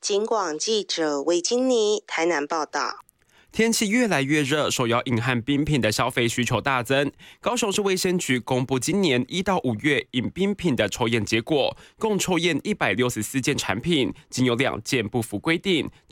警广记者魏金妮台南报道。 天气越来越热，手摇饮和冰品的消费需求大增。高雄市卫生局公布今年1到5月饮冰品的抽验结果，共抽验164件产品，仅有2件不符规定，